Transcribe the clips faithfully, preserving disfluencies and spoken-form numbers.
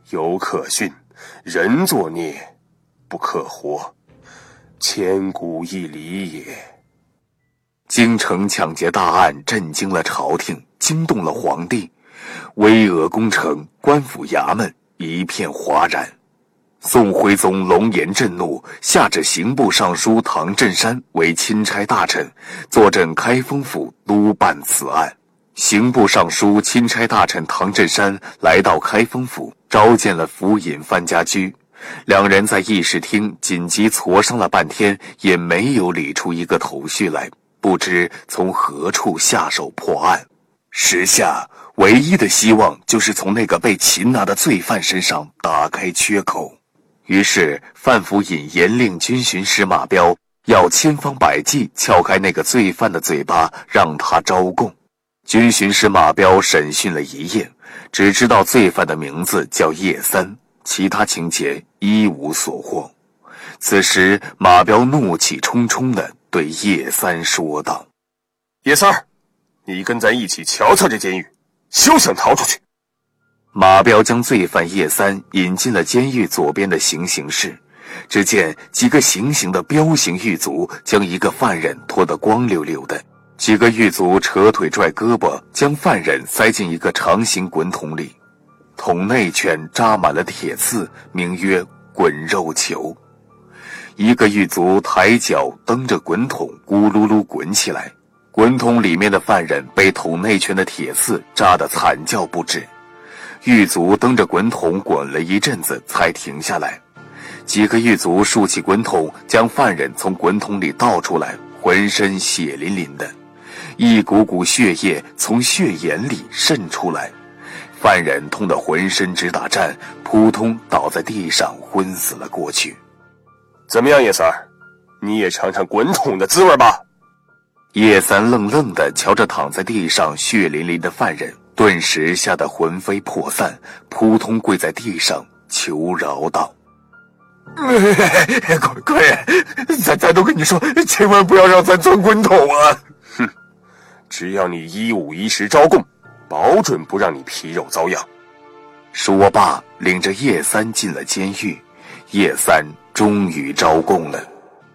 有可训，人作孽，不可活，千古一理也。 京城抢劫大案震惊了朝廷，惊动了皇帝，巍峨宫城、官府衙门一片哗然。宋徽宗龙颜震怒，下旨刑部尚书唐振山为钦差大臣，坐镇开封府督办此案。刑部尚书钦差大臣唐振山来到开封府，召见了府尹范家驹。两人在议事厅紧急磋商了半天，也没有理出一个头绪来，不知从何处下手破案。时下唯一的希望就是从那个被擒拿的罪犯身上打开缺口。于是范府尹严令军巡使马彪要千方百计撬开那个罪犯的嘴巴，让他招供。军巡使马彪审讯了一夜，只知道罪犯的名字叫叶三，其他情节一无所获。此时马彪怒气冲冲地对叶三说道： 叶三儿，你跟咱一起瞧瞧这监狱，休想逃出去。 马彪将罪犯叶三引进了监狱左边的行刑室，只见几个行刑的彪形狱卒将一个犯人拖得光溜溜的，几个狱卒扯腿拽胳膊，将犯人塞进一个长形滚筒里，筒内圈扎满了铁刺，名曰滚肉球。一个狱卒抬脚蹬着滚筒咕噜噜滚起来，滚筒里面的犯人被筒内圈的铁刺扎得惨叫不止。狱卒蹬着滚筒滚了一阵子才停下来，几个狱卒竖起滚筒，将犯人从滚筒里倒出来，浑身血淋淋的，一股股血液从血眼里渗出来，犯人痛得浑身直打颤，扑通倒在地上昏死了过去。 怎么样，叶三儿，你也尝尝滚筒的滋味吧。 叶三愣愣地瞧着躺在地上血淋淋的犯人，顿时吓得魂飞魄散，扑通跪在地上求饶道： 贵贵人，咱咱都跟你说，千万不要让咱钻滚筒啊！哼，只要你一五一十招供，保准不让你皮肉遭殃。 说罢，领着叶三进了监狱。叶三终于招供了。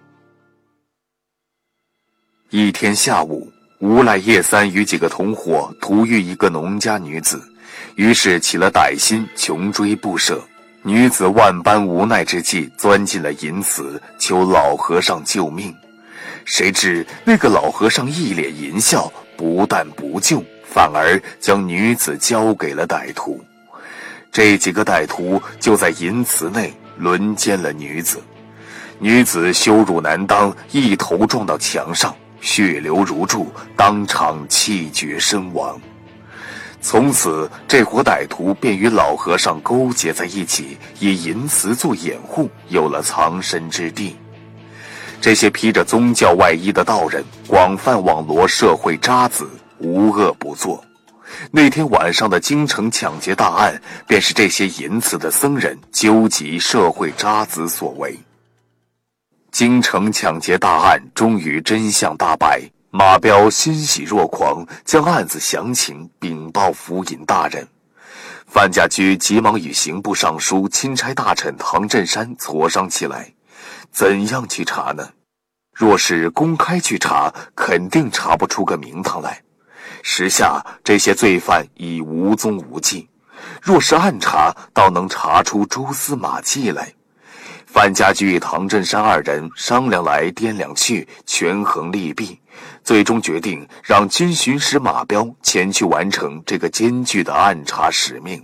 一天下午，无赖叶三与几个同伙途遇一个农家女子，于是起了歹心，穷追不舍。女子万般无奈之际，钻进了银祠，求老和尚救命。谁知那个老和尚一脸淫笑，不但不救，反而将女子交给了歹徒。这几个歹徒就在银祠内轮奸了女子，女子羞辱难当，一头撞到墙上，血流如注，当场气绝身亡。从此这伙歹徒便与老和尚勾结在一起，以银祠做掩护，有了藏身之地。这些披着宗教外衣的道人广泛网罗社会渣子，无恶不作。那天晚上的京城抢劫大案，便是这些淫祠的僧人纠集社会渣子所为。京城抢劫大案终于真相大白，马彪欣喜若狂，将案子详情禀报府尹大人。范家驹急忙与刑部尚书钦差大臣唐振山磋商起来，怎样去查呢？若是公开去查，肯定查不出个名堂来。时下这些罪犯已无踪无迹，若是暗查，倒能查出蛛丝马迹来。范家驹与唐振山二人商量来掂量去，权衡利弊，最终决定让军巡使马彪前去完成这个艰巨的暗查使命。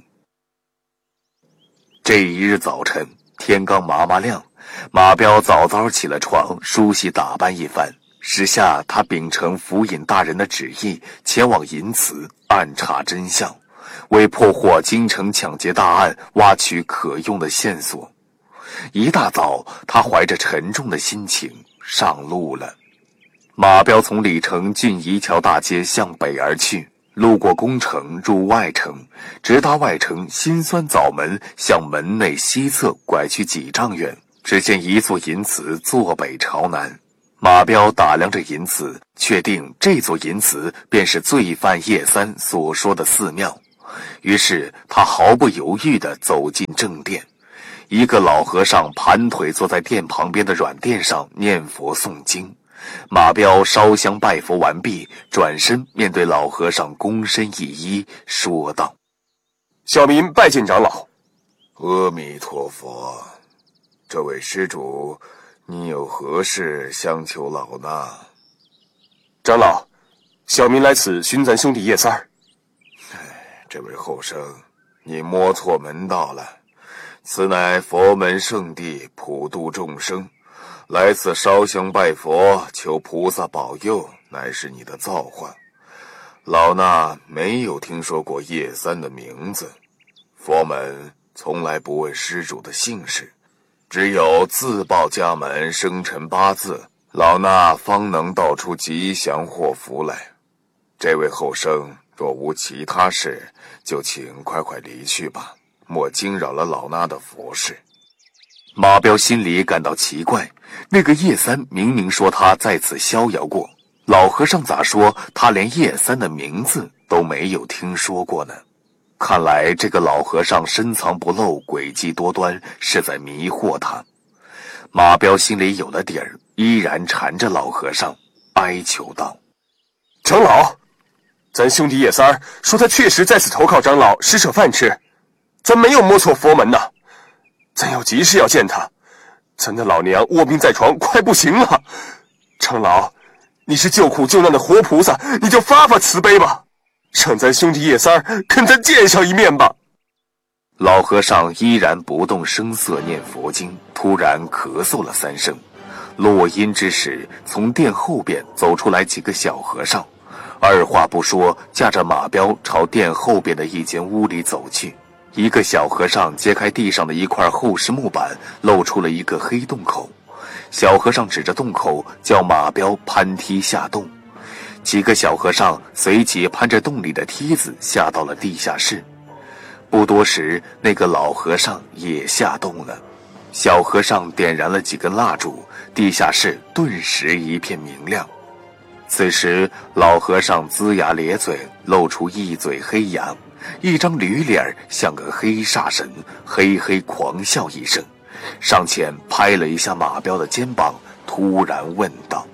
这一日早晨，天刚麻麻亮，马彪早早起了床，梳洗打扮一番。时下他秉承府尹大人的旨意，前往银祠暗查真相，为破获京城抢劫大案挖取可用的线索。一大早，他怀着沉重的心情上路了。马彪从里城进宜桥大街向北而去，路过宫城入外城，直达外城辛酸枣门，向门内西侧拐去几丈远，只见一座银祠坐北朝南。马彪打量着银祠，确定这座银祠便是罪犯叶三所说的寺庙。 于是他毫不犹豫地走进正殿。一个老和尚盘腿坐在殿旁边的软垫上念佛诵经。马彪烧香拜佛完毕，转身面对老和尚躬身一揖，说道： 小民拜见长老。 阿弥陀佛，这位施主，你有何事相求老衲？ 长老，小民来此寻咱兄弟叶三儿。 这位后生，你摸错门道了。此乃佛门圣地，普度众生，来此烧香拜佛，求菩萨保佑，乃是你的造化。老衲没有听说过叶三的名字，佛门从来不问施主的姓氏，只有自报家门、生辰八字，老衲方能道出吉祥祸福来。这位后生若无其他事，就请快快离去吧，莫惊扰了老衲的佛事。 马彪心里感到奇怪，那个叶三明明说他在此逍遥过，老和尚咋说他连叶三的名字都没有听说过呢？看来这个老和尚深藏不露，诡计多端，是在迷惑他。马彪心里有了底儿，依然缠着老和尚，哀求道： 长老，咱兄弟叶三儿说他确实在此投靠长老施舍饭吃，咱没有摸错佛门呐，咱有急事要见他，咱的老娘卧病在床，快不行了。长老，你是救苦救难的活菩萨，你就发发慈悲吧，让咱兄弟叶三儿跟咱见上一面吧。 老和尚依然不动声色念佛经，突然咳嗽了三声。落音之时，从殿后边走出来几个小和尚，二话不说，驾着马彪朝殿后边的一间屋里走去。一个小和尚揭开地上的一块厚实木板，露出了一个黑洞口。小和尚指着洞口，叫马彪攀梯下洞。几个小和尚随即攀着洞里的梯子下到了地下室。不多时，那个老和尚也下洞了。小和尚点燃了几根蜡烛，地下室顿时一片明亮。此时，老和尚龇牙咧嘴，露出一嘴黑牙，一张驴脸像个黑煞神，嘿嘿狂笑一声，上前拍了一下马彪的肩膀，突然问道：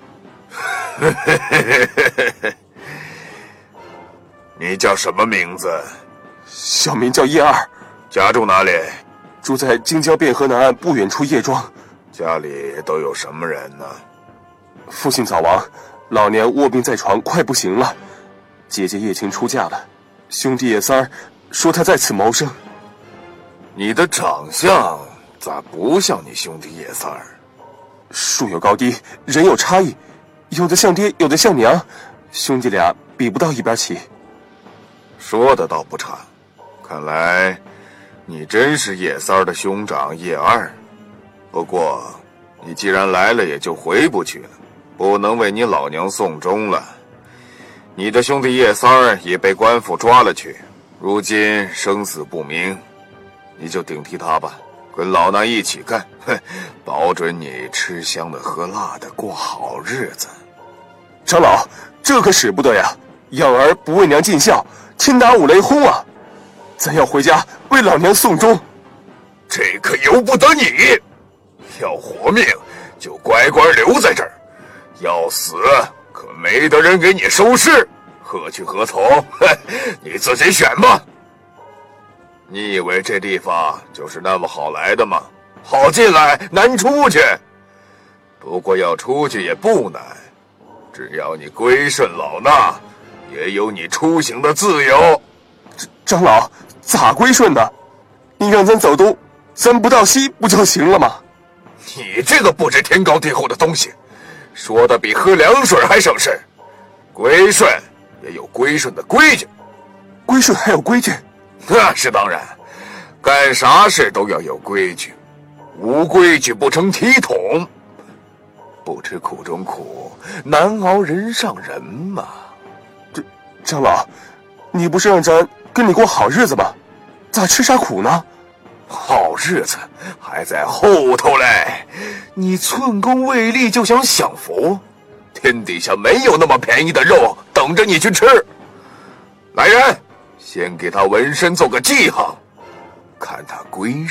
你叫什么名字？ 小名叫叶二， 家住哪里？ 住在京郊汴河南岸不远处叶庄。 家里都有什么人呢？ 父亲早亡，老娘卧病在床，快不行了。姐姐叶青出嫁了，兄弟叶三儿说他在此谋生。 你的长相咋不像你兄弟叶三儿？ 树有高低，人有差异，有的像爹，有的像娘，兄弟俩比不到一边齐。 说的倒不差，看来你真是叶三儿的兄长叶二。不过你既然来了，也就回不去了，不能为你老娘送终了。你的兄弟叶三儿也被官府抓了去，如今生死不明，你就顶替他吧，跟老衲一起干，哼，保准你吃香的喝辣的过好日子。 长老，这可使不得呀，养儿不为娘尽孝，天打五雷轰啊！咱要回家为老娘送终。 这可由不得你，要活命就乖乖留在这儿，要死可没得人给你收尸，何去何从？你自己选吧。你以为这地方就是那么好来的吗？好进来难出去。不过要出去也不难，只要你归顺老衲，也有你出行的自由。 长老，咋归顺呢？你让咱走东，咱不到西不就行了吗？ 你这个不知天高地厚的东西，说的比喝凉水还省事。归顺也有归顺的规矩。 归顺还有规矩？ 那是当然，干啥事都要有规矩，无规矩不成体统。不知苦中苦，难熬人上人嘛。 这长老，你不是让咱跟你过好日子吗？咋吃啥苦呢？ 好日子还在后头嘞，你寸功未立就想享福？天底下没有那么便宜的肉等着你去吃。来人， 先给他纹身做个记号，看他归